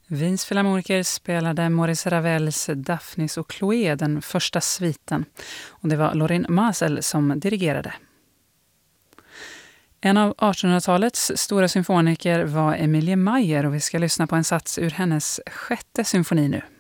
Wiens filharmoniker spelade Maurice Ravels Daphnis och Chloé, den första sviten. Och det var Lorin Maazel som dirigerade. En av 1800-talets stora symfoniker var Emilie Mayer och vi ska lyssna på en sats ur hennes sjätte symfoni nu.